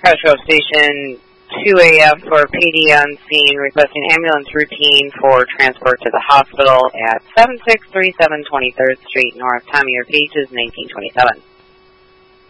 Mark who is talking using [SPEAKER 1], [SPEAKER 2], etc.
[SPEAKER 1] Cottrell Station, 2AF for PD on scene, requesting ambulance routine for transport to the hospital at 7637 23rd Street, North. Time of your pages, 1927.